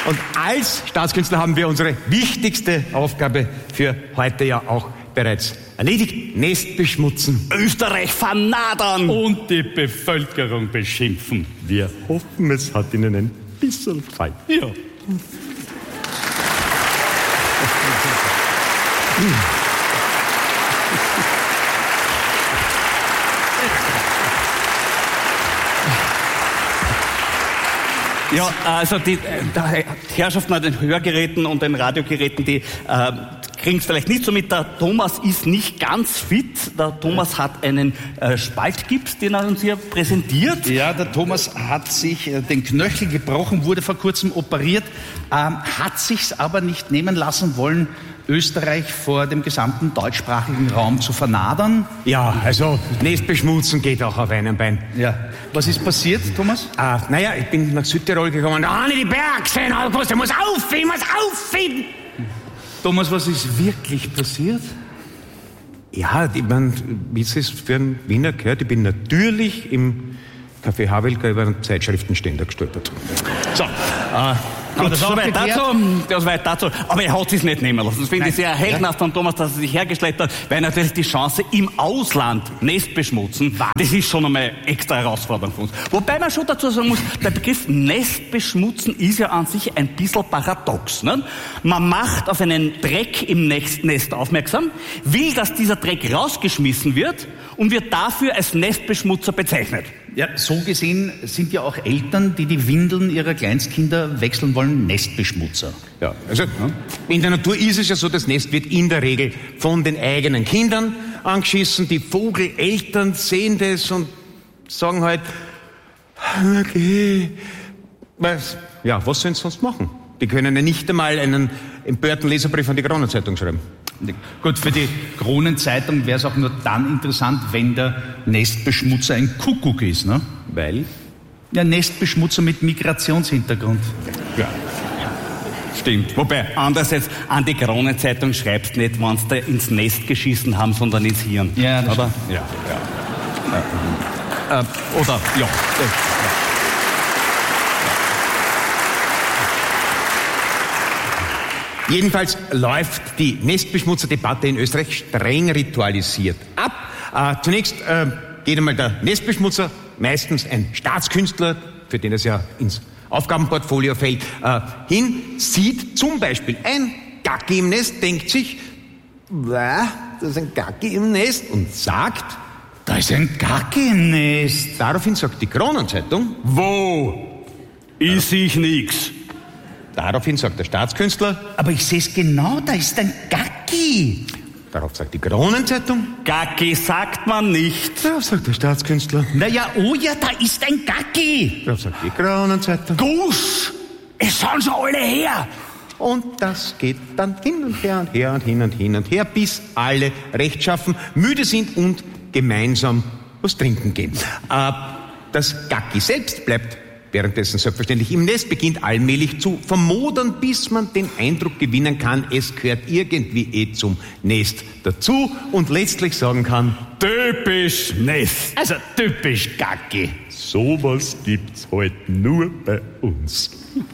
Und als Staatskünstler haben wir unsere wichtigste Aufgabe für heute ja auch bereits erledigt. Nest beschmutzen. Österreich vernadern. Und die Bevölkerung beschimpfen. Wir hoffen, es hat Ihnen ein bisschen gefallen. Ja. Ja, also die Herrschaften an den Hörgeräten und den Radiogeräten, die kriegen es vielleicht nicht so mit. Der Thomas ist nicht ganz fit. Der Thomas hat einen Spaltgips, den er uns hier präsentiert. Ja, der Thomas hat sich den Knöchel gebrochen, wurde vor kurzem operiert, hat sich's aber nicht nehmen lassen wollen, Österreich vor dem gesamten deutschsprachigen Raum zu vernadern. Ja, also Nest beschmutzen geht auch auf einem Bein. Ja. Was ist passiert, Thomas? Naja, ich bin nach Südtirol gekommen. Da habe ich die Berge gesehen. Ich muss aufheben. Thomas, was ist wirklich passiert? Ja, wie es für einen Wiener gehört, ich bin natürlich im Café Havelka über einen Zeitschriftenständer gestolpert. So, gut, soweit dazu. Aber er hat sich nicht nehmen lassen. Das finde ich sehr heldenhaft von Thomas, dass er sich hergeschleppt hat, weil natürlich die Chance im Ausland Nest beschmutzen, das ist schon einmal extra Herausforderung für uns. Wobei man schon dazu sagen muss, der Begriff Nest beschmutzen ist ja an sich ein bisschen paradox. Ne? Man macht auf einen Dreck im Nest aufmerksam, will, dass dieser Dreck rausgeschmissen wird und wird dafür als Nestbeschmutzer bezeichnet. Ja, so gesehen sind ja auch Eltern, die die Windeln ihrer Kleinstkinder wechseln wollen, Nestbeschmutzer. Ja, also in der Natur ist es ja so, das Nest wird in der Regel von den eigenen Kindern angeschissen. Die Vogeleltern sehen das und sagen halt, okay, was sollen sie sonst machen? Die können ja nicht einmal einen empörten Leserbrief an die Kronenzeitung schreiben. Gut, für die Kronenzeitung wäre es auch nur dann interessant, wenn der Nestbeschmutzer ein Kuckuck ist, ne? Weil? Ja, Nestbeschmutzer mit Migrationshintergrund. Ja. Stimmt. Wobei, andererseits, an die Kronenzeitung schreibst nicht, wenn sie da ins Nest geschissen haben, sondern ins Hirn. Ja, das oder? Stimmt. Ja. Oder, ja. Jedenfalls läuft die Nestbeschmutzer-Debatte in Österreich streng ritualisiert ab. Zunächst geht einmal der Nestbeschmutzer, meistens ein Staatskünstler, für den es ja ins Aufgabenportfolio fällt, hin, sieht zum Beispiel ein Gacki im Nest, denkt sich, das ist ein Gacki im Nest und sagt, da ist ein Gacki im Nest. Daraufhin sagt die Kronenzeitung, wo? Ich sehe nix. Daraufhin sagt der Staatskünstler, aber ich sehe es genau, da ist ein Gacki. Darauf sagt die Kronenzeitung, Gacki sagt man nicht. Darauf sagt der Staatskünstler, naja, oh ja, da ist ein Gacki. Darauf sagt die Kronenzeitung, Gusch, es sind schon alle her. Und das geht dann hin und her und her und hin und hin und her, bis alle rechtschaffen, müde sind und gemeinsam was trinken gehen. Das Gacki selbst bleibt währenddessen selbstverständlich im Nest, beginnt allmählich zu vermodern, bis man den Eindruck gewinnen kann, es gehört irgendwie zum Nest dazu und letztlich sagen kann, typisch Nest. Also typisch Gacki. Sowas gibt's halt nur bei uns.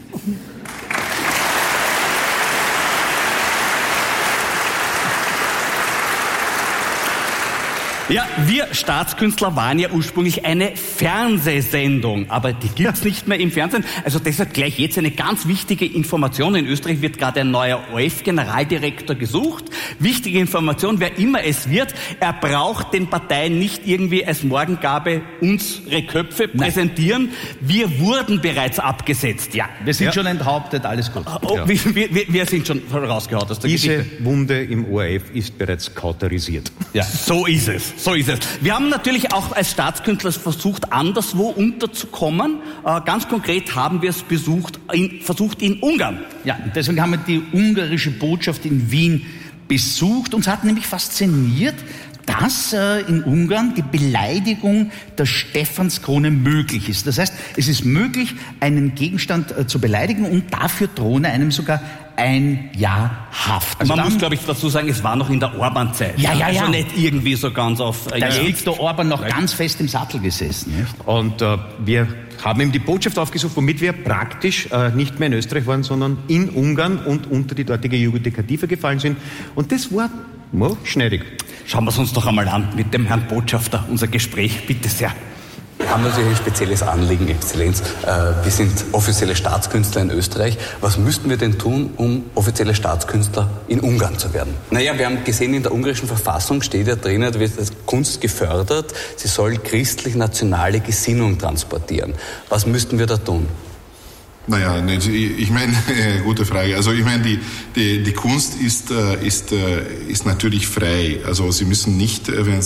Ja, wir Staatskünstler waren ja ursprünglich eine Fernsehsendung, aber die gibt's nicht mehr im Fernsehen. Also deshalb gleich jetzt eine ganz wichtige Information. In Österreich wird gerade ein neuer ORF-Generaldirektor gesucht. Wichtige Information, wer immer es wird, er braucht den Parteien nicht irgendwie als Morgengabe unsere Köpfe präsentieren. Wir wurden bereits abgesetzt. Ja, wir sind schon enthauptet, alles gut. Wir sind schon rausgehaut aus der Geschichte. Diese Wunde im ORF ist bereits kauterisiert. Ja, so ist es. So ist es. Wir haben natürlich auch als Staatskünstler versucht, anderswo unterzukommen. Ganz konkret haben wir es versucht in Ungarn. Ja, deswegen haben wir die ungarische Botschaft in Wien besucht. Uns hat nämlich fasziniert, dass in Ungarn die Beleidigung der Stephanskrone möglich ist. Das heißt, es ist möglich, einen Gegenstand zu beleidigen und dafür drohen einem sogar 1 Jahr Haft. Also man muss, glaube ich, dazu sagen, es war noch in der Orban-Zeit. Ja. Also nicht irgendwie so ganz auf... Da ist Viktor Orban noch ganz fest im Sattel gesessen. Nicht? Und wir haben ihm die Botschaft aufgesucht, womit wir praktisch nicht mehr in Österreich waren, sondern in Ungarn und unter die dortige Judikative gefallen sind. Und das war schneidig. Schauen wir es uns doch einmal an mit dem Herrn Botschafter, unser Gespräch. Bitte sehr. Wir haben natürlich ein spezielles Anliegen, Exzellenz. Wir sind offizielle Staatskünstler in Österreich. Was müssten wir denn tun, um offizielle Staatskünstler in Ungarn zu werden? Naja, wir haben gesehen, in der ungarischen Verfassung steht ja drin, da wird Kunst gefördert, sie soll christlich-nationale Gesinnung transportieren. Was müssten wir da tun? Naja, ich meine, gute Frage. Also ich meine, die Kunst ist natürlich frei. Also Sie müssen nicht, wenn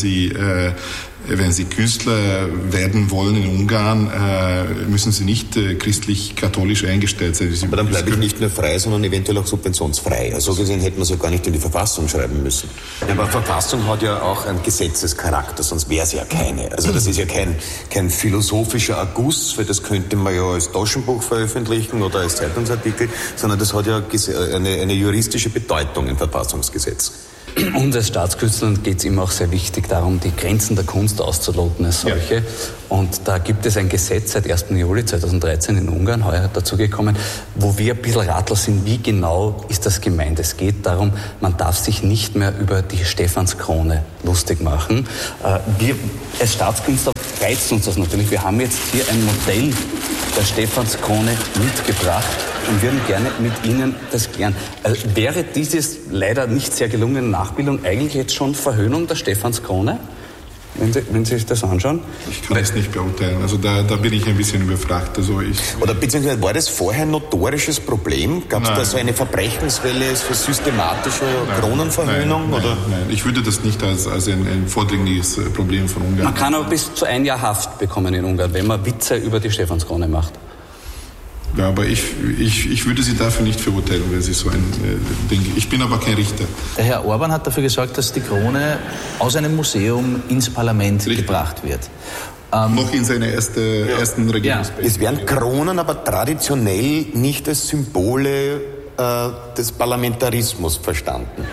Sie Künstler werden wollen in Ungarn, müssen Sie nicht christlich-katholisch eingestellt sein. Aber dann bleibe ich nicht nur frei, sondern eventuell auch subventionsfrei. Also so gesehen hätten wir es ja gar nicht in die Verfassung schreiben müssen. Ja, aber Verfassung hat ja auch einen Gesetzescharakter, sonst wäre es ja keine. Also das ist ja kein philosophischer Erguss, weil das könnte man ja als Taschenbuch veröffentlichen oder als Zeitungsartikel, sondern das hat ja eine juristische Bedeutung im Verfassungsgesetz. Uns als Staatskünstlern geht es immer auch sehr wichtig darum, die Grenzen der Kunst auszuloten als solche. Ja. Und da gibt es ein Gesetz seit 1. Juli 2013 in Ungarn, heuer dazugekommen, wo wir ein bisschen ratlos sind, wie genau ist das gemeint. Es geht darum, man darf sich nicht mehr über die Stephanskrone lustig machen. Wir als Staatskünstler reizt uns das natürlich. Wir haben jetzt hier ein Modell der Stephanskrone mitgebracht und würden gerne mit Ihnen das klären. Wäre dieses leider nicht sehr gelungene Nachbildung eigentlich jetzt schon Verhöhnung der Stephanskrone? Wenn Sie sich das anschauen? Ich kann es nicht beurteilen. Also da bin ich ein bisschen überfragt. Also Oder beziehungsweise war das vorher ein notorisches Problem? Gab es da so eine Verbrechenswelle für systematische Kronenverhöhnung? Nein, ich würde das nicht als ein vordringliches Problem von Ungarn. Man kann aber bis zu 1 Jahr Haft bekommen in Ungarn, wenn man Witze über die Stephanskrone macht. Ja, aber ich würde Sie dafür nicht verurteilen, wenn Sie so ein Ding. Ich bin aber kein Richter. Der Herr Orban hat dafür gesorgt, dass die Krone aus einem Museum ins Parlament gebracht wird. Noch in seiner ersten Regierungsperiode. Es werden Kronen aber traditionell nicht als Symbole des Parlamentarismus verstanden.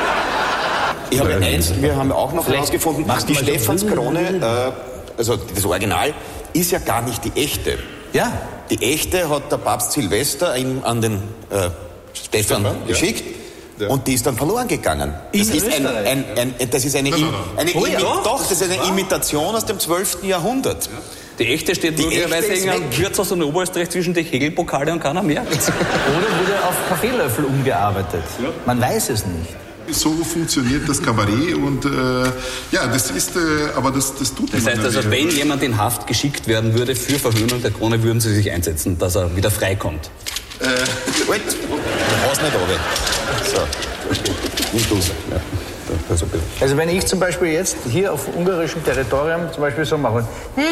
Wir haben auch noch herausgefunden, die Stephanskrone, also das Original, ist ja gar nicht die echte. Ja. Die echte hat der Papst Silvester an den Stephan geschickt. Ja. Und die ist dann verloren gegangen. Das ist eine Imitation aus dem 12. Jahrhundert. Ja. Die echte steht möglicherweise in einem Wirtshaus in Oberösterreich zwischen die Hegelpokale und keiner mehr. Oder wurde auf Kaffeelöffel umgearbeitet. Ja. Man weiß es nicht. So funktioniert das Kabarett und das ist, aber das tut das heißt also, wenn jemand in Haft geschickt werden würde für Verhöhnung der Krone, würden Sie sich einsetzen, dass er wieder freikommt? Gut, du brauchst nicht runter. So, nicht los. Ja. Also wenn ich zum Beispiel jetzt hier auf ungarischem Territorium zum Beispiel so mache,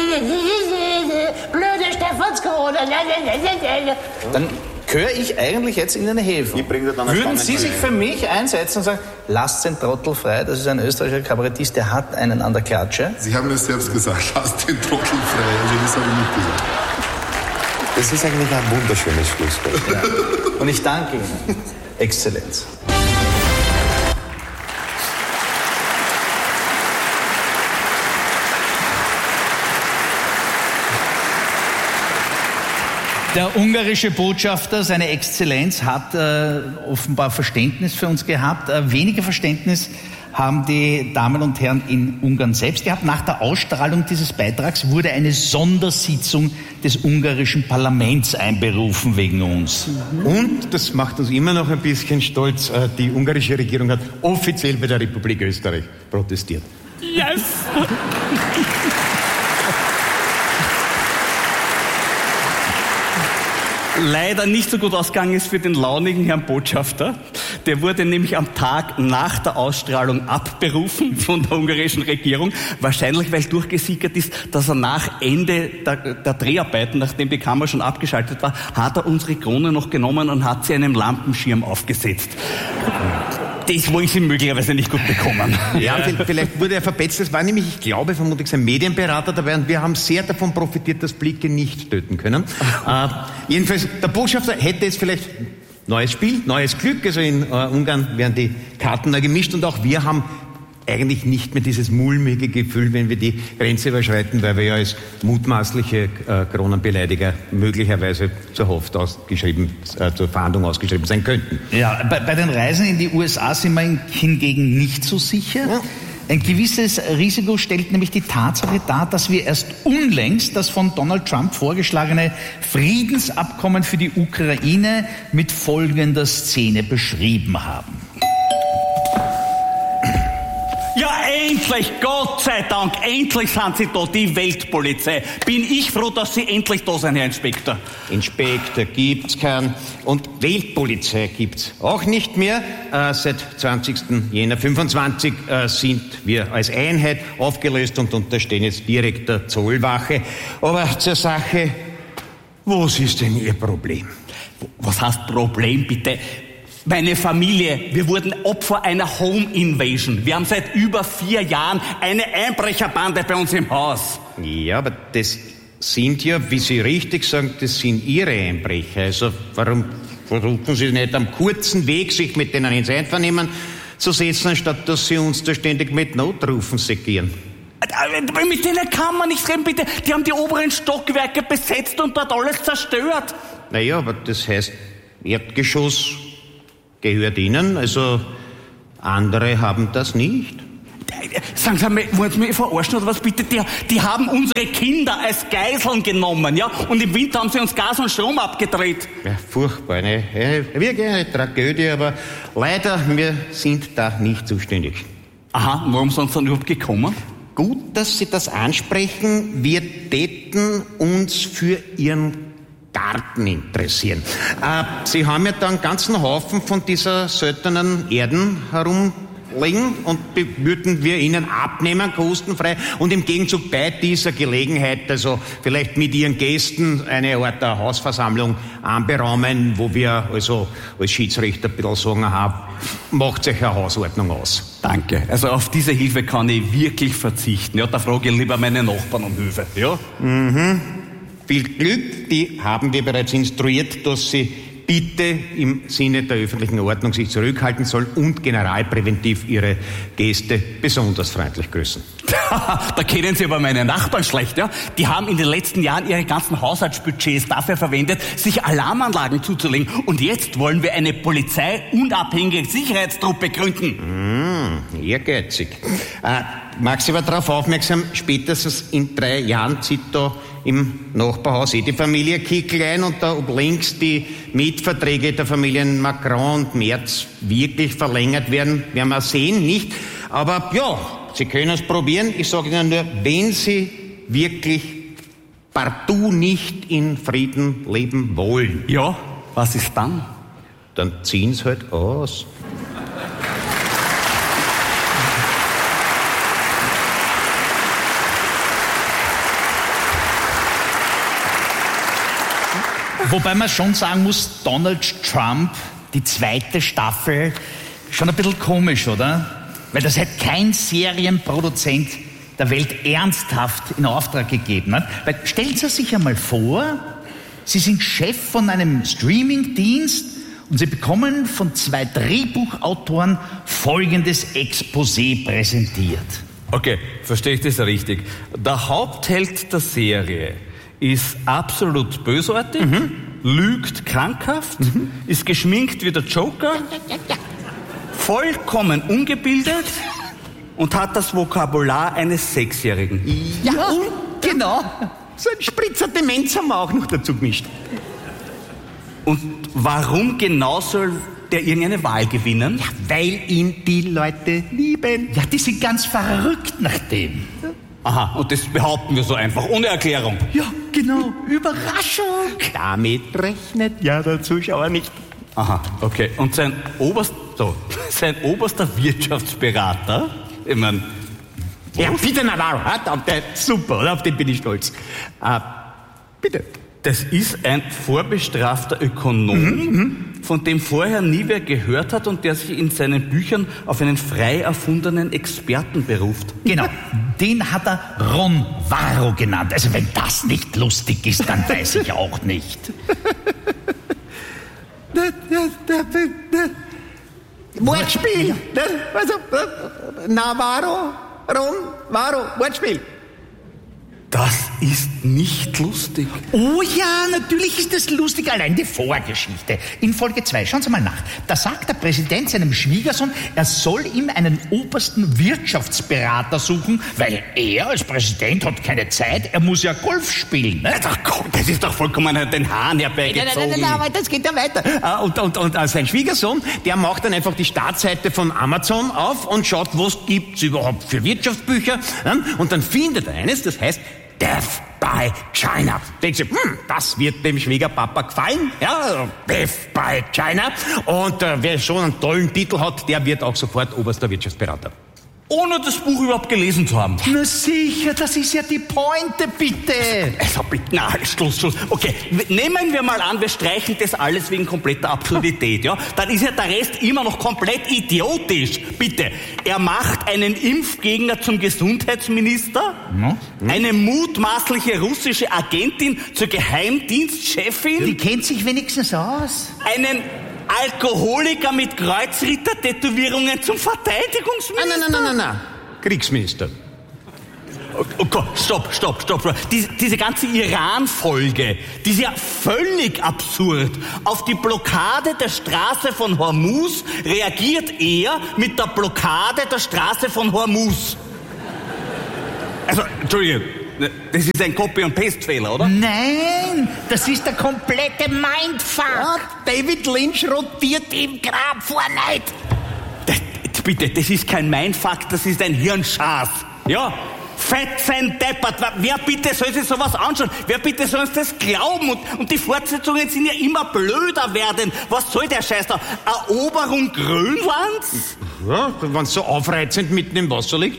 blöde Stephanskrone, dann gehöre ich eigentlich jetzt in eine Hilfe. Würden Sie sich für mich einsetzen und sagen, lasst den Trottel frei, das ist ein österreichischer Kabarettist, der hat einen an der Klatsche? Sie haben es selbst gesagt, lasst den Trottel frei, also das habe ich nicht gesagt. Das ist eigentlich ein wunderschönes Schlusswort. Ja. Und ich danke Ihnen, Exzellenz. Der ungarische Botschafter, seine Exzellenz, hat offenbar Verständnis für uns gehabt. Weniger Verständnis haben die Damen und Herren in Ungarn selbst gehabt. Nach der Ausstrahlung dieses Beitrags wurde eine Sondersitzung des ungarischen Parlaments einberufen wegen uns. Und, das macht uns immer noch ein bisschen stolz, die ungarische Regierung hat offiziell bei der Republik Österreich protestiert. Yes! Leider nicht so gut ausgegangen ist für den launigen Herrn Botschafter. Der wurde nämlich am Tag nach der Ausstrahlung abberufen von der ungarischen Regierung. Wahrscheinlich, weil durchgesickert ist, dass er nach Ende der Dreharbeiten, nachdem die Kamera schon abgeschaltet war, hat er unsere Krone noch genommen und hat sie einem Lampenschirm aufgesetzt. Das wollen Sie möglicherweise nicht gut bekommen. Ja, vielleicht wurde er verpetzt. Das war nämlich, ich glaube, vermutlich sein Medienberater dabei und wir haben sehr davon profitiert, dass Blicke nicht töten können. Jedenfalls, der Botschafter hätte es vielleicht neues Spiel, neues Glück. Also in Ungarn werden die Karten neu gemischt und auch wir haben eigentlich nicht mehr dieses mulmige Gefühl, wenn wir die Grenze überschreiten, weil wir ja als mutmaßliche Kronenbeleidiger möglicherweise zur Verhandlung ausgeschrieben sein könnten. Ja, bei den Reisen in die USA sind wir hingegen nicht so sicher. Ja. Ein gewisses Risiko stellt nämlich die Tatsache dar, dass wir erst unlängst das von Donald Trump vorgeschlagene Friedensabkommen für die Ukraine mit folgender Szene beschrieben haben. Ja, endlich, Gott sei Dank, endlich sind Sie da, die Weltpolizei. Bin ich froh, dass Sie endlich da sind, Herr Inspektor. Inspektor gibt's keinen und Weltpolizei gibt's auch nicht mehr. Seit 20. Jänner 25 sind wir als Einheit aufgelöst und unterstehen jetzt direkt der Zollwache. Aber zur Sache, was ist denn Ihr Problem? Was heißt Problem, bitte? Meine Familie, wir wurden Opfer einer Home Invasion. Wir haben seit über 4 Jahren eine Einbrecherbande bei uns im Haus. Ja, aber das sind ja, wie Sie richtig sagen, das sind Ihre Einbrecher. Also warum versuchen Sie nicht am kurzen Weg, sich mit denen ins Einvernehmen zu setzen, anstatt dass Sie uns da ständig mit Notrufen segieren? Mit denen kann man nicht reden, bitte. Die haben die oberen Stockwerke besetzt und dort alles zerstört. Naja, aber das heißt, Erdgeschoss gehört Ihnen, also andere haben das nicht. Sagen Sie mal, wollen Sie mich verarschen oder was bitte? Die haben unsere Kinder als Geiseln genommen, ja? Und im Winter haben sie uns Gas und Strom abgedreht. Ja, furchtbar, wirklich eine Tragödie, aber leider, wir sind da nicht zuständig. Aha, warum sind Sie dann überhaupt gekommen? Gut, dass Sie das ansprechen. Wir täten uns für Ihren Garten interessieren. Sie haben ja da einen ganzen Haufen von dieser seltenen Erden herumliegen und würden wir Ihnen abnehmen, kostenfrei und im Gegenzug bei dieser Gelegenheit, also vielleicht mit Ihren Gästen eine Art der Hausversammlung anberaumen, wo wir also als Schiedsrichter ein bisschen sagen, aha, macht euch eine Hausordnung aus. Danke. Also auf diese Hilfe kann ich wirklich verzichten. Ja, da frage ich lieber meine Nachbarn um Hilfe. Ja? Mhm. Viel Glück, die haben wir bereits instruiert, dass sie bitte im Sinne der öffentlichen Ordnung sich zurückhalten sollen und generalpräventiv ihre Gäste besonders freundlich grüßen. Da kennen Sie aber meine Nachbarn schlecht, ja? Die haben in den letzten Jahren ihre ganzen Haushaltsbudgets dafür verwendet, sich Alarmanlagen zuzulegen. Und jetzt wollen wir eine polizeiunabhängige Sicherheitstruppe gründen. Ehrgeizig. Mag Sie aber darauf aufmerksam, spätestens in 3 Jahren zieht da im Nachbarhaus die Familie Kickl ein und da ob links die Mietverträge der Familien Macron und Merz wirklich verlängert werden, werden wir sehen, nicht? Aber ja, Sie können es probieren. Ich sage Ihnen nur, wenn Sie wirklich partout nicht in Frieden leben wollen. Ja, was ist dann? Dann ziehen Sie halt aus. Wobei man schon sagen muss, Donald Trump, die 2. Staffel, schon ein bisschen komisch, oder? Weil das halt kein Serienproduzent der Welt ernsthaft in Auftrag gegeben hat. Weil stellen Sie sich einmal vor, Sie sind Chef von einem Streamingdienst und Sie bekommen von 2 Drehbuchautoren folgendes Exposé präsentiert. Okay, verstehe ich das richtig? Der Hauptheld der Serie ist absolut bösartig, lügt krankhaft, ist geschminkt wie der Joker, vollkommen ungebildet und hat das Vokabular eines 6-Jährigen. Ja, genau. So ein Spritzer Demenz haben wir auch noch dazu gemischt. Und warum genau soll der irgendeine Wahl gewinnen? Ja, weil ihn die Leute lieben. Ja, die sind ganz verrückt nach dem. Aha, und das behaupten wir so einfach, ohne Erklärung. Ja, genau. Überraschung. Damit rechnet ja der Zuschauer nicht. Aha, okay. Und sein oberster Wirtschaftsberater, ich meine... Ja, bitte, super, oder? Auf den bin ich stolz. Bitte. Das ist ein vorbestrafter Ökonom, von dem vorher nie wer gehört hat und der sich in seinen Büchern auf einen frei erfundenen Experten beruft. Genau, den hat er Ron Varro genannt. Also wenn das nicht lustig ist, dann weiß ich auch nicht. Wortspiel. Ne? Also, Navarro, Wortspiel. Das ist nicht lustig. Oh ja, natürlich ist das lustig, allein die Vorgeschichte. In Folge 2, schauen Sie mal nach. Da sagt der Präsident seinem Schwiegersohn, er soll ihm einen obersten Wirtschaftsberater suchen, weil er als Präsident hat keine Zeit, er muss ja Golf spielen. Ne? Ach komm, das ist doch vollkommen den Haaren herbeigezogen. Nein, aber das geht ja weiter. Und sein Schwiegersohn, der macht dann einfach die Startseite von Amazon auf und schaut, was gibt's überhaupt für Wirtschaftsbücher. Und dann findet er eines, das heißt Death by China. Denkt sie, das wird dem Schwiegerpapa gefallen. Ja, Death by China. Und wer schon einen tollen Titel hat, der wird auch sofort oberster Wirtschaftsberater. Ohne das Buch überhaupt gelesen zu haben. Na sicher, das ist ja die Pointe, bitte. Also bitte, na, Schluss. Okay, nehmen wir mal an, wir streichen das alles wegen kompletter Absurdität, ja? Dann ist ja der Rest immer noch komplett idiotisch. Bitte, er macht einen Impfgegner zum Gesundheitsminister, eine mutmaßliche russische Agentin zur Geheimdienstchefin. Die kennt sich wenigstens aus. Einen Alkoholiker mit Kreuzritter-Tätowierungen zum Verteidigungsminister? Nein. Kriegsminister. Okay, stopp. Diese ganze Iran-Folge, die ist ja völlig absurd. Auf die Blockade der Straße von Hormuz reagiert er mit der Blockade der Straße von Hormuz. Also, Entschuldigung. Das ist ein Copy-and-Paste-Fehler, oder? Nein, das ist der komplette Mindfuck. Ja, David Lynch rotiert im Grab vor Neid. Bitte, das ist kein Mindfuck, das ist ein Hirnschaß. Ja? Fetzen deppert. Wer bitte soll sich sowas anschauen? Wer bitte soll uns das glauben? Und die Fortsetzungen sind ja immer blöder werden. Was soll der Scheiß da? Eroberung Grönlands? Ja, wenn es so aufreizend mitten im Wasser liegt.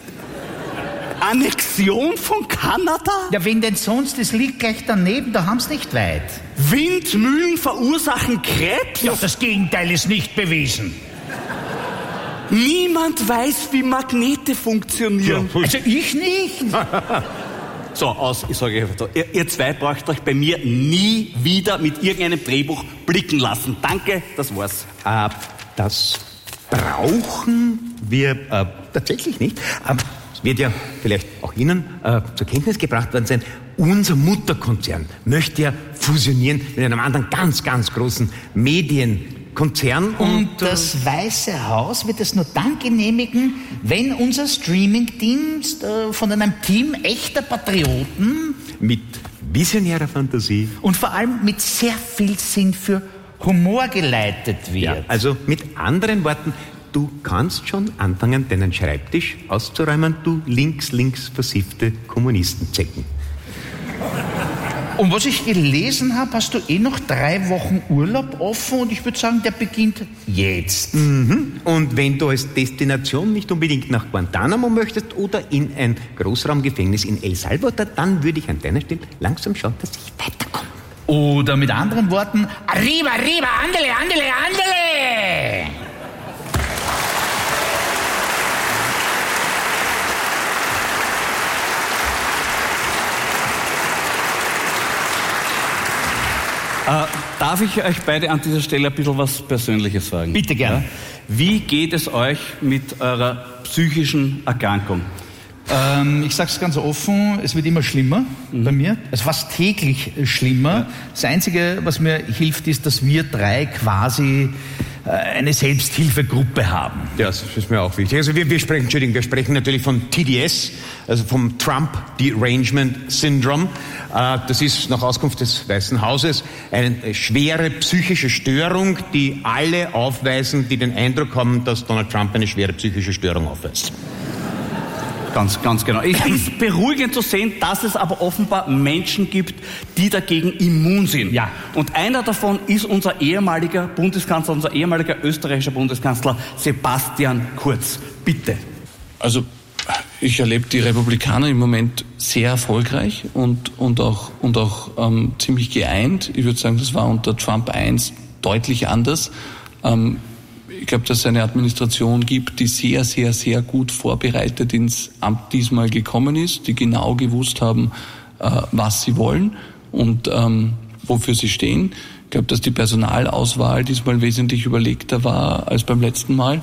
Annexion von Kanada? Ja, wenn denn sonst, das liegt gleich daneben, da haben's nicht weit. Windmühlen verursachen Krebs? Ja, das Gegenteil ist nicht bewiesen. Niemand weiß, wie Magnete funktionieren. Ja, also ich nicht. So, ich sage einfach so, ihr zwei braucht euch bei mir nie wieder mit irgendeinem Drehbuch blicken lassen. Danke, das war's. Das brauchen wir tatsächlich nicht. Wird ja vielleicht auch Ihnen zur Kenntnis gebracht worden sein, unser Mutterkonzern möchte ja fusionieren mit einem anderen ganz, ganz großen Medienkonzern. Und das Weiße Haus wird es nur dann genehmigen, wenn unser Streaming-Dienst von einem Team echter Patrioten mit visionärer Fantasie und vor allem mit sehr viel Sinn für Humor geleitet wird. Ja, also mit anderen Worten, du kannst schon anfangen, deinen Schreibtisch auszuräumen, du links versiffte Kommunistenzecken. Und was ich gelesen habe, hast du noch 3 Wochen Urlaub offen und ich würde sagen, der beginnt jetzt. Und wenn du als Destination nicht unbedingt nach Guantanamo möchtest oder in ein Großraumgefängnis in El Salvador, dann würde ich an deiner Stelle langsam schauen, dass ich weiterkomme. Oder mit anderen Worten, arriba, andele. Darf ich euch beide an dieser Stelle ein bisschen was Persönliches fragen? Bitte gern. Ja? Wie geht es euch mit eurer psychischen Erkrankung? Ich sag's ganz offen, es wird immer schlimmer bei mir. Also fast täglich schlimmer. Ja. Das Einzige, was mir hilft, ist, dass wir 3 quasi eine Selbsthilfegruppe haben. Ja, das ist mir auch wichtig. Also wir sprechen natürlich von TDS, also vom Trump Derangement Syndrome. Das ist nach Auskunft des Weißen Hauses eine schwere psychische Störung, die alle aufweisen, die den Eindruck haben, dass Donald Trump eine schwere psychische Störung aufweist. Ganz genau. Es ist beruhigend zu sehen, dass es aber offenbar Menschen gibt, die dagegen immun sind. Ja. Und einer davon ist unser ehemaliger Bundeskanzler, unser ehemaliger österreichischer Bundeskanzler Sebastian Kurz. Bitte. Also ich erlebe die Republikaner im Moment sehr erfolgreich und auch ziemlich geeint. Ich würde sagen, das war unter Trump 1 deutlich anders. Ich glaube, dass es eine Administration gibt, die sehr, sehr, sehr gut vorbereitet ins Amt diesmal gekommen ist, die genau gewusst haben, was sie wollen und wofür sie stehen. Ich glaube, dass die Personalauswahl diesmal wesentlich überlegter war als beim letzten Mal.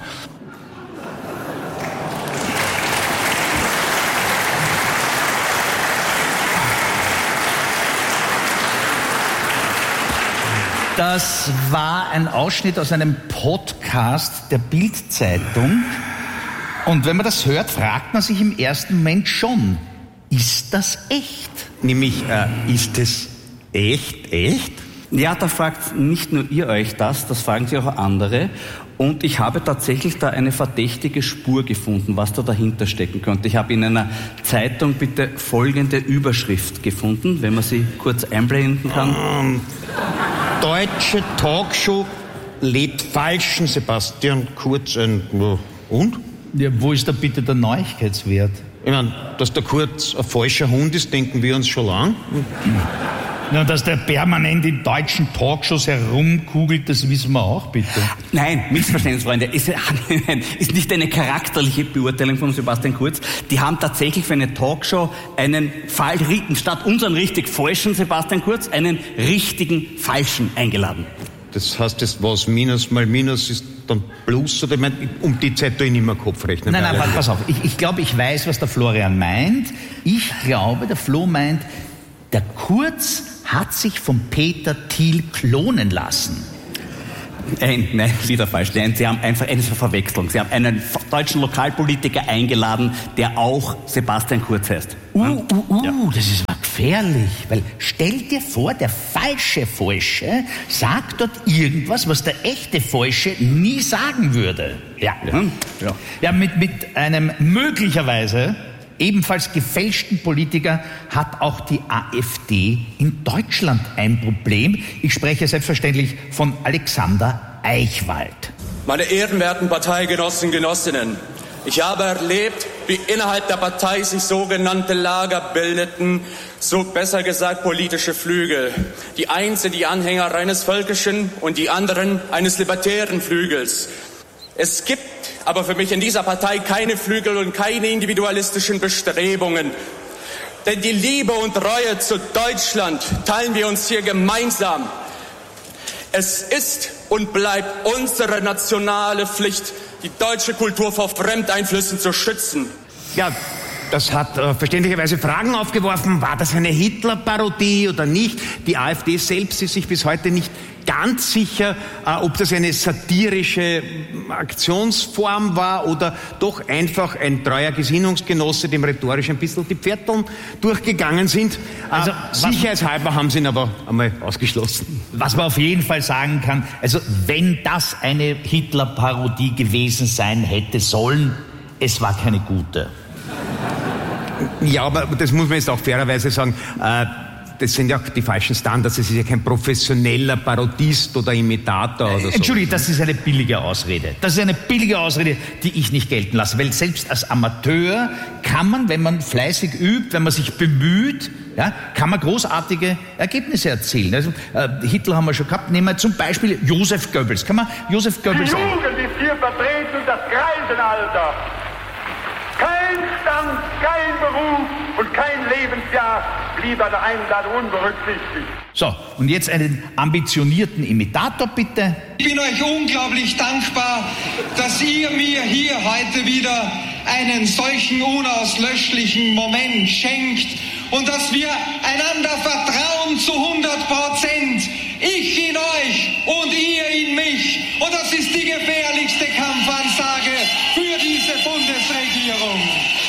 Das war ein Ausschnitt aus einem Podcast der Bild-Zeitung. Und wenn man das hört, fragt man sich im ersten Moment schon, ist das echt? Nämlich, ist es echt? Ja, da fragt nicht nur ihr euch das fragen sich auch andere. Und ich habe tatsächlich da eine verdächtige Spur gefunden, was da dahinter stecken könnte. Ich habe in einer Zeitung bitte folgende Überschrift gefunden, wenn man sie kurz einblenden kann. Deutsche Talkshow lebt falschen Sebastian Kurz ein... Und? Ja, wo ist da bitte der Neuigkeitswert? Ich meine, dass der Kurz ein falscher Hund ist, denken wir uns schon lang. Na, dass der permanent in deutschen Talkshows herumkugelt, das wissen wir auch, bitte. Nein, Missverständnis, Freunde. Ist nicht eine charakterliche Beurteilung von Sebastian Kurz. Die haben tatsächlich für eine Talkshow statt unseren richtig falschen Sebastian Kurz, einen richtigen falschen eingeladen. Das heißt, das was Minus mal Minus ist dann Plus, oder ich meine, um die Zeit tue ich nicht mehr Kopf rechnen. Nein, pass auf. Ich glaube, ich weiß, was der Florian meint. Ich glaube, der Flo meint, der Kurz hat sich von Peter Thiel klonen lassen. Nein, wieder falsch. Nein, Sie haben einfach eine Verwechslung. Sie haben einen deutschen Lokalpolitiker eingeladen, der auch Sebastian Kurz heißt. Das ist aber gefährlich. Weil stell dir vor, der falsche Falsche sagt dort irgendwas, was der echte Falsche nie sagen würde. Ja, mit einem möglicherweise ebenfalls gefälschten Politiker hat auch die AfD in Deutschland ein Problem. Ich spreche selbstverständlich von Alexander Eichwald. Meine ehrenwerten Parteigenossen, Genossinnen, ich habe erlebt, wie innerhalb der Partei sich sogenannte Lager bildeten, so besser gesagt politische Flügel. Die einen sind die Anhänger eines völkischen und die anderen eines libertären Flügels. Es gibt aber für mich in dieser Partei keine Flügel und keine individualistischen Bestrebungen. Denn die Liebe und Treue zu Deutschland teilen wir uns hier gemeinsam. Es ist und bleibt unsere nationale Pflicht, die deutsche Kultur vor Fremdeinflüssen zu schützen. Ja, das hat verständlicherweise Fragen aufgeworfen. War das eine Hitler-Parodie oder nicht? Die AfD selbst ist sich bis heute nicht ganz sicher, ob das eine satirische Aktionsform war oder doch einfach ein treuer Gesinnungsgenosse, dem rhetorisch ein bisschen die Pferdeln durchgegangen sind. Also sicherheitshalber haben sie ihn aber einmal ausgeschlossen. Was man auf jeden Fall sagen kann, also wenn das eine Hitler-Parodie gewesen sein hätte sollen, es war keine gute. Ja, aber das muss man jetzt auch fairerweise sagen, das sind ja die falschen Standards, es ist ja kein professioneller Parodist oder Imitator oder so. Entschuldigung, das ist eine billige Ausrede. Das ist eine billige Ausrede, die ich nicht gelten lasse, weil selbst als Amateur kann man, wenn man fleißig übt, wenn man sich bemüht, ja, kann man großartige Ergebnisse erzielen. Also, Hitler haben wir schon gehabt, nehmen wir zum Beispiel Josef Goebbels. Kann man Josef Goebbels... Die Jugend ist hier vertreten, das Greisenalter. Kein Stand, kein Beruf und kein Lebensjahr blieb bei der Einladung unberücksichtigt. So, und jetzt einen ambitionierten Imitator, bitte. Ich bin euch unglaublich dankbar, dass ihr mir hier heute wieder einen solchen unauslöschlichen Moment schenkt und dass wir einander vertrauen zu 100%. Ich in euch und ihr in mich. Und das ist die gefährlichste Kampfansage für diese Bundesregierung.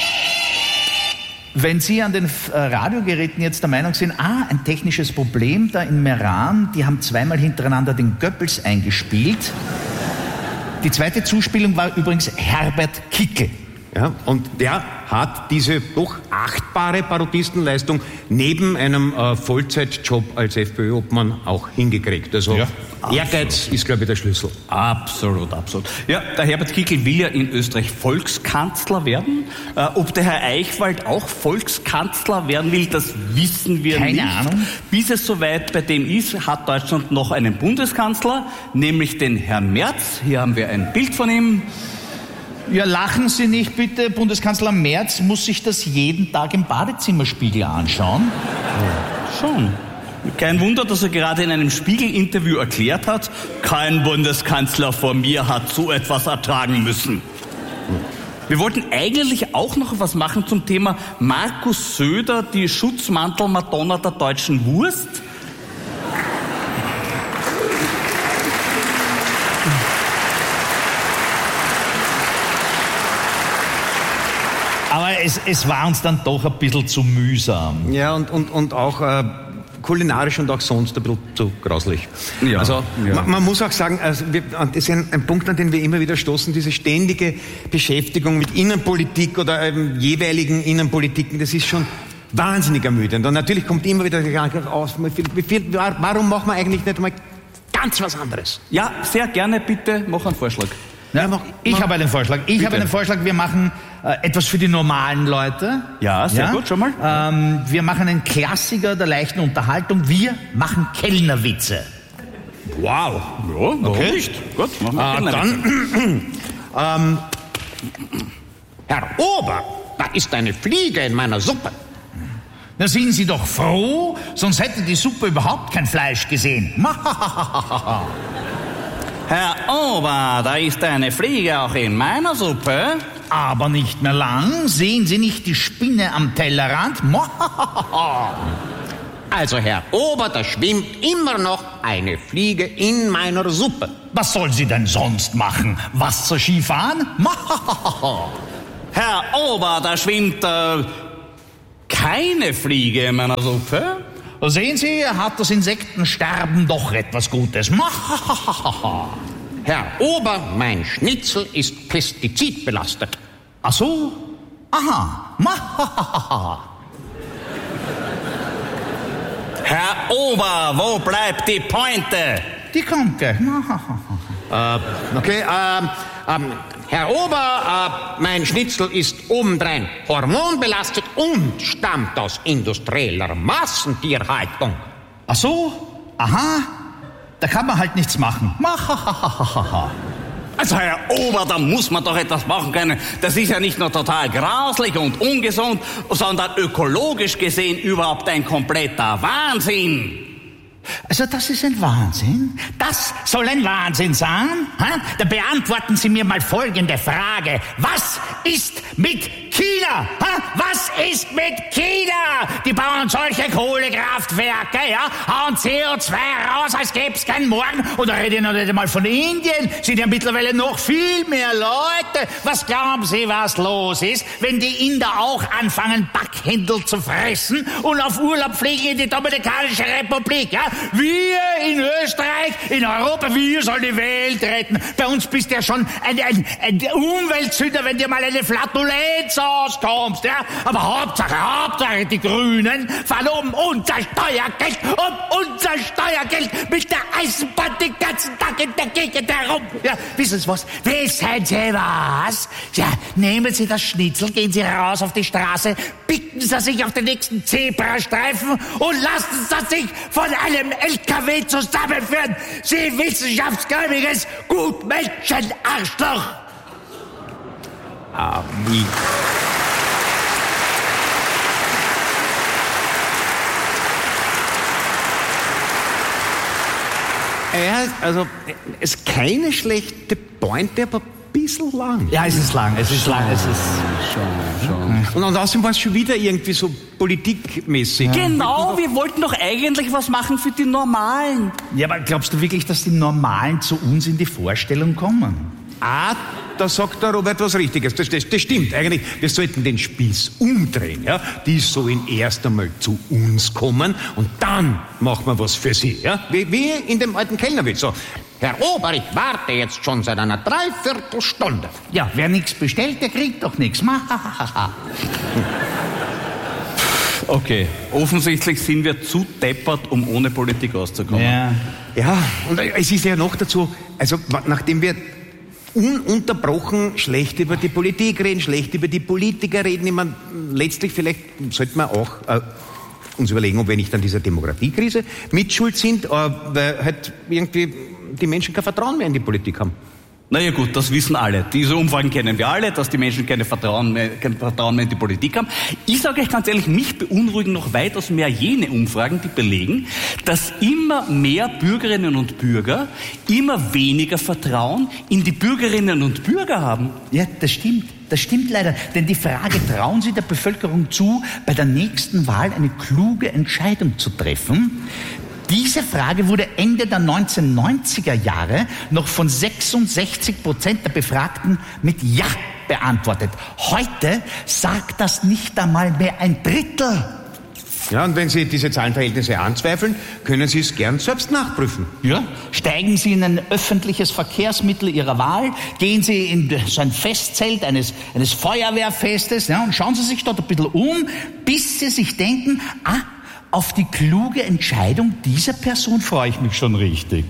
Wenn Sie an den Radiogeräten jetzt der Meinung sind, ein technisches Problem da in Meran, die haben zweimal hintereinander den Goebbels eingespielt. Die zweite Zuspielung war übrigens Herbert Kickl. Ja, und der hat diese doch achtbare Parodistenleistung neben einem Vollzeitjob als FPÖ-Obmann auch hingekriegt. Also ja, Ehrgeiz ist, glaube ich, der Schlüssel. Absolut, absolut. Ja, der Herbert Kickl will ja in Österreich Volkskanzler werden. Ob der Herr Eichwald auch Volkskanzler werden will, das wissen wir nicht. Keine Ahnung. Bis es soweit bei dem ist, hat Deutschland noch einen Bundeskanzler, nämlich den Herrn Merz. Hier haben wir ein Bild von ihm. Ja, lachen Sie nicht bitte. Bundeskanzler Merz muss sich das jeden Tag im Badezimmerspiegel anschauen. Schon. Kein Wunder, dass er gerade in einem Spiegel-Interview erklärt hat, kein Bundeskanzler vor mir hat so etwas ertragen müssen. Wir wollten eigentlich auch noch was machen zum Thema Markus Söder, die Schutzmantel-Madonna der deutschen Wurst. Aber es war uns dann doch ein bisschen zu mühsam. Ja, und auch kulinarisch und auch sonst ein bisschen zu grauslich. Ja, also ja. Man muss auch sagen, das ist ein Punkt, an den wir immer wieder stoßen, diese ständige Beschäftigung mit Innenpolitik oder jeweiligen Innenpolitiken, das ist schon wahnsinnig ermüdend. Und natürlich kommt immer wieder der Gedanke aus, warum machen wir eigentlich nicht einmal ganz was anderes? Ja, sehr gerne, bitte, mach einen Vorschlag. Ja, ich habe einen Vorschlag. Wir machen etwas für die normalen Leute. Ja, sehr gut, schon mal. Wir machen einen Klassiker der leichten Unterhaltung. Wir machen Kellnerwitze. Wow. Ja, warum Okay. nicht? Gut, machen wir Dann, Herr Ober, da ist eine Fliege in meiner Suppe. Na, sind Sie doch froh, sonst hätte die Suppe überhaupt kein Fleisch gesehen. Herr Ober, da ist eine Fliege auch in meiner Suppe. Aber nicht mehr lang. Sehen Sie nicht die Spinne am Tellerrand? Also, Herr Ober, da schwimmt immer noch eine Fliege in meiner Suppe. Was soll sie denn sonst machen? Wasserski fahren? Herr Ober, da schwimmt keine Fliege in meiner Suppe. Sehen Sie, hat das Insektensterben doch etwas Gutes. Herr Ober, mein Schnitzel ist pestizidbelastet. Ach so? Aha. Herr Ober, wo bleibt die Pointe? Die kommt gleich. Okay, Herr Ober, mein Schnitzel ist obendrein hormonbelastet und stammt aus industrieller Massentierhaltung. Ach so? Aha. Da kann man halt nichts machen. Also, Herr Ober, da muss man doch etwas machen können. Das ist ja nicht nur total grauslich und ungesund, sondern ökologisch gesehen überhaupt ein kompletter Wahnsinn. Also das ist ein Wahnsinn? Das soll ein Wahnsinn sein? Da beantworten Sie mir mal folgende Frage. Was ist mit China? Was ist mit China? Die bauen solche Kohlekraftwerke, hauen CO2 raus, als gäbe es keinen Morgen. Oder rede ich noch nicht einmal von Indien? Sind ja mittlerweile noch viel mehr Leute. Was glauben Sie, was los ist, wenn die Inder auch anfangen, Backhändel zu fressen und auf Urlaub fliegen in die Dominikanische Republik, ja? Wir in Österreich, in Europa, wir sollen die Welt retten. Bei uns bist du ja schon ein Umweltsünder, wenn dir mal eine Flatulenz auskommst, ja? Aber Hauptsache, die Grünen fahren unser Steuergeld mit der Eisenbahn den ganzen Tag in der Gegend herum. Ja, wissen Sie was? Wissen Sie was? Ja, nehmen Sie das Schnitzel, gehen Sie raus auf die Straße, picken Sie sich auf den nächsten Zebrastreifen und lassen Sie sich von einem LKW zusammenführen. Sie wissenschaftsgläubiges Gutmenschen-Arschloch. Wie? Ja, also, es ist keine schlechte Pointe, aber ein bisschen lang. Ja, es ist lang. Und außerdem war es schon wieder irgendwie so politikmäßig. Genau, wir wollten doch eigentlich was machen für die Normalen. Ja, aber glaubst du wirklich, dass die Normalen zu uns in die Vorstellung kommen? Da sagt der Robert was Richtiges. Das stimmt eigentlich. Wir sollten den Spieß umdrehen. Ja? Die sollen erst einmal zu uns kommen und dann machen wir was für sie. Ja? Wie in dem alten Kellnerwitz. So, Herr Ober, ich warte jetzt schon seit einer Dreiviertelstunde. Ja, wer nichts bestellt, der kriegt doch nichts. Okay, offensichtlich sind wir zu deppert, um ohne Politik auszukommen. Ja, und es ist ja noch dazu, also nachdem wir ununterbrochen schlecht über die Politik reden, schlecht über die Politiker reden, ich meine, letztlich vielleicht sollten wir auch uns überlegen, ob wir nicht an dieser Demokratiekrise mitschuld sind, weil halt irgendwie die Menschen kein Vertrauen mehr in die Politik haben. Naja gut, das wissen alle. Diese Umfragen kennen wir alle, dass die Menschen kein Vertrauen mehr in die Politik haben. Ich sage euch ganz ehrlich, mich beunruhigen noch weitaus mehr jene Umfragen, die belegen, dass immer mehr Bürgerinnen und Bürger immer weniger Vertrauen in die Bürgerinnen und Bürger haben. Ja, das stimmt. Das stimmt leider. Denn die Frage, trauen Sie der Bevölkerung zu, bei der nächsten Wahl eine kluge Entscheidung zu treffen? Diese Frage wurde Ende der 1990er Jahre noch von 66% der Befragten mit Ja beantwortet. Heute sagt das nicht einmal mehr ein Drittel. Ja, und wenn Sie diese Zahlenverhältnisse anzweifeln, können Sie es gern selbst nachprüfen. Ja, steigen Sie in ein öffentliches Verkehrsmittel Ihrer Wahl, gehen Sie in so ein Festzelt eines Feuerwehrfestes, ja, und schauen Sie sich dort ein bisschen um, bis Sie sich denken, auf die kluge Entscheidung dieser Person freue ich mich schon richtig.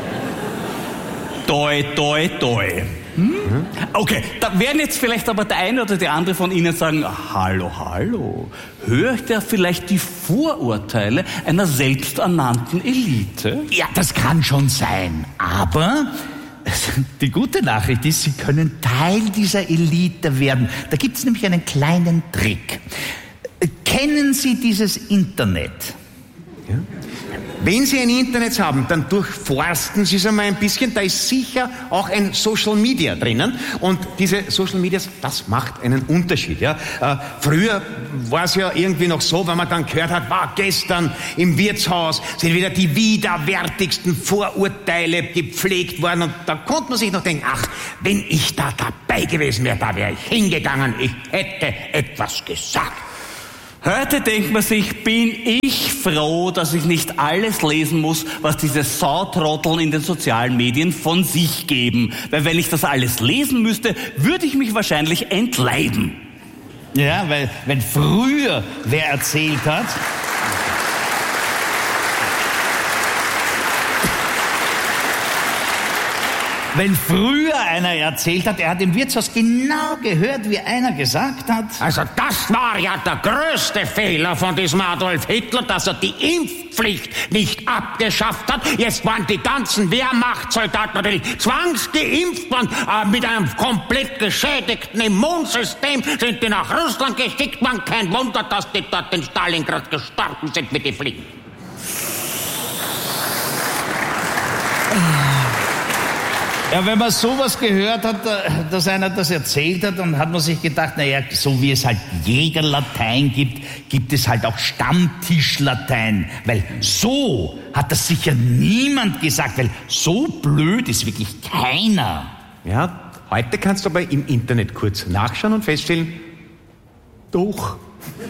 Toi, toi, toi. Okay, da werden jetzt vielleicht aber der eine oder die andere von Ihnen sagen, hallo, hört ja vielleicht die Vorurteile einer selbsternannten Elite? Ja, das kann schon sein, aber die gute Nachricht ist, Sie können Teil dieser Elite werden. Da gibt es nämlich einen kleinen Trick. Kennen Sie dieses Internet? Ja. Wenn Sie ein Internet haben, dann durchforsten Sie es einmal ein bisschen. Da ist sicher auch ein Social Media drinnen. Und diese Social Medias, das macht einen Unterschied. Ja? Früher war es ja irgendwie noch so, wenn man dann gehört hat, gestern im Wirtshaus sind wieder die widerwärtigsten Vorurteile gepflegt worden. Und da konnte man sich noch denken, wenn ich da dabei gewesen wäre, da wäre ich hingegangen, ich hätte etwas gesagt. Heute denkt man sich, bin ich froh, dass ich nicht alles lesen muss, was diese Sautrotteln in den sozialen Medien von sich geben. Weil wenn ich das alles lesen müsste, würde ich mich wahrscheinlich entleiden. Ja, weil wenn früher wer erzählt hat... Wenn früher einer erzählt hat, er hat im Wirtshaus genau gehört, wie einer gesagt hat. Also das war ja der größte Fehler von diesem Adolf Hitler, dass er die Impfpflicht nicht abgeschafft hat. Jetzt waren die ganzen Wehrmachtssoldaten natürlich zwangsgeimpft worden, mit einem komplett geschädigten Immunsystem sind die nach Russland geschickt worden. Kein Wunder, dass die dort in Stalingrad gestorben sind wie die Fliegen. Ja, wenn man sowas gehört hat, dass einer das erzählt hat, dann hat man sich gedacht, naja, so wie es halt Jägerlatein gibt es halt auch Stammtischlatein. Weil so hat das sicher niemand gesagt, weil so blöd ist wirklich keiner. Ja, heute kannst du aber im Internet kurz nachschauen und feststellen, doch.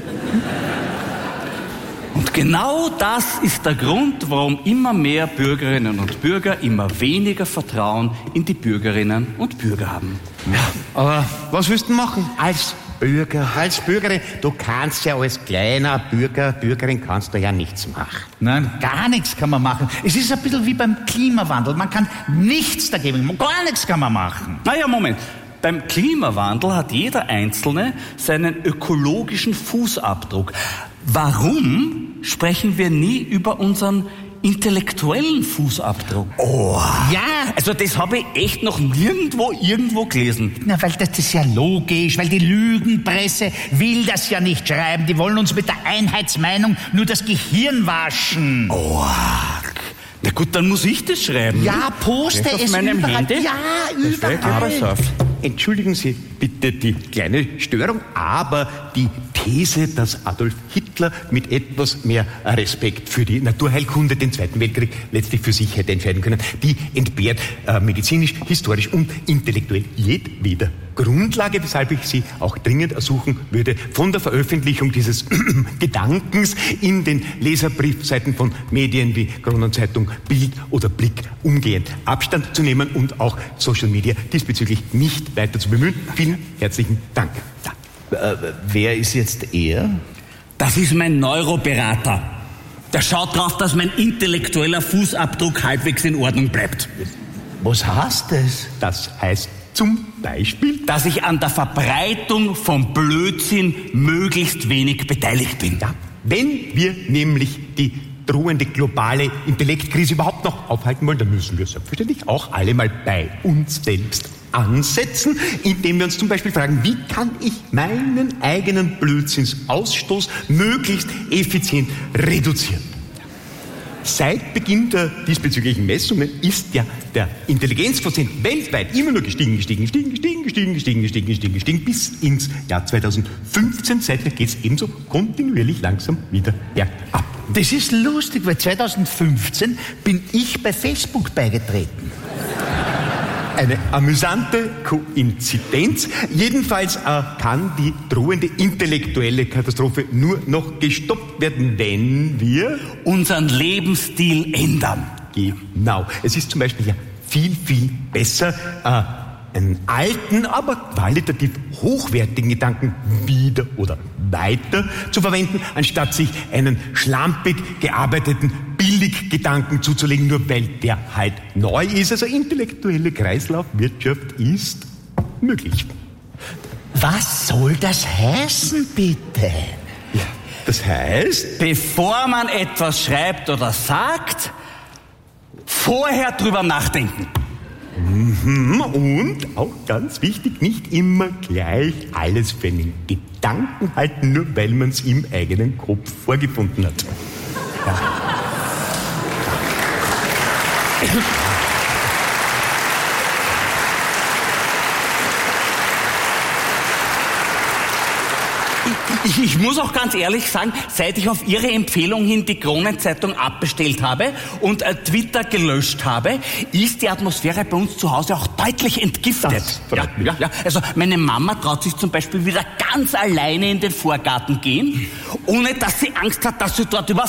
Und genau das ist der Grund, warum immer mehr Bürgerinnen und Bürger immer weniger Vertrauen in die Bürgerinnen und Bürger haben. Ja, aber was willst du machen als Bürger, als Bürgerin? Du kannst ja als kleiner Bürger, Bürgerin kannst du ja nichts machen. Nein, gar nichts kann man machen. Es ist ein bisschen wie beim Klimawandel. Man kann nichts dagegen, gar nichts kann man machen. Naja, Moment. Beim Klimawandel hat jeder Einzelne seinen ökologischen Fußabdruck. Warum sprechen wir nie über unseren intellektuellen Fußabdruck? Oh. Ja, also das habe ich echt noch irgendwo gelesen. Na, weil das ist ja logisch, weil die Lügenpresse will das ja nicht schreiben. Die wollen uns mit der Einheitsmeinung nur das Gehirn waschen. Oh. Na gut, dann muss ich das schreiben. Ja, poste es meinem überall. Handy? Ja, überall. Entschuldigen Sie bitte die kleine Störung, aber die These, dass Adolf Hitler mit etwas mehr Respekt für die Naturheilkunde den Zweiten Weltkrieg letztlich für sich hätte entscheiden können, die entbehrt medizinisch, historisch und intellektuell jedweder Grundlage, weshalb ich Sie auch dringend ersuchen würde, von der Veröffentlichung dieses Gedankens in den Leserbriefseiten von Medien wie Kronenzeitung, Bild oder Blick umgehend Abstand zu nehmen und auch Social Media diesbezüglich nicht weiter zu bemühen. Vielen herzlichen Dank. Wer ist jetzt er? Das ist mein Neuroberater. Der schaut drauf, dass mein intellektueller Fußabdruck halbwegs in Ordnung bleibt. Was heißt das? Das heißt zum Beispiel, dass ich an der Verbreitung von Blödsinn möglichst wenig beteiligt bin. Ja, wenn wir nämlich die drohende globale Intellektkrise überhaupt noch aufhalten wollen, dann müssen wir selbstverständlich auch alle mal bei uns selbst ansetzen, indem wir uns zum Beispiel fragen, wie kann ich meinen eigenen Blödsinnsausstoß möglichst effizient reduzieren? Seit Beginn der diesbezüglichen Messungen ist ja der Intelligenzquotient weltweit immer nur gestiegen, bis ins Jahr 2015. Seither geht es ebenso kontinuierlich langsam wieder bergab. Das ist lustig, weil 2015 bin ich bei Facebook beigetreten. Eine amüsante Koinzidenz. Jedenfalls kann die drohende intellektuelle Katastrophe nur noch gestoppt werden, wenn wir unseren Lebensstil ändern. Genau. Es ist zum Beispiel ja viel, viel besser, einen alten, aber qualitativ hochwertigen Gedanken wieder oder weiter zu verwenden, anstatt sich einen schlampig gearbeiteten Billiggedanken zuzulegen, nur weil der halt neu ist. Also intellektuelle Kreislaufwirtschaft ist möglich. Was soll das heißen, bitte? Ja, das heißt, bevor man etwas schreibt oder sagt, vorher drüber nachdenken. Und auch ganz wichtig, nicht immer gleich alles für einen Gedanken halten, nur weil man es im eigenen Kopf vorgefunden hat. Ja. Ich muss auch ganz ehrlich sagen, seit ich auf Ihre Empfehlung hin die Kronenzeitung abbestellt habe und Twitter gelöscht habe, ist die Atmosphäre bei uns zu Hause auch deutlich entgiftet. Ja. Also meine Mama traut sich zum Beispiel wieder ganz alleine in den Vorgarten gehen, ohne dass sie Angst hat, dass sie dort